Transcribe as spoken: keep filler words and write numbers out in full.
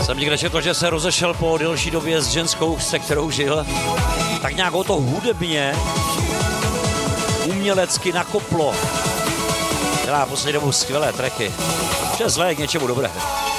Jsem někde četl, že se rozešel po delší době s ženskou, se kterou žil. Tak nějak o to hudebně, umělecky nakoplo. Dělá poslední dobou skvělé tracky. Vše zlé k něčemu dobré.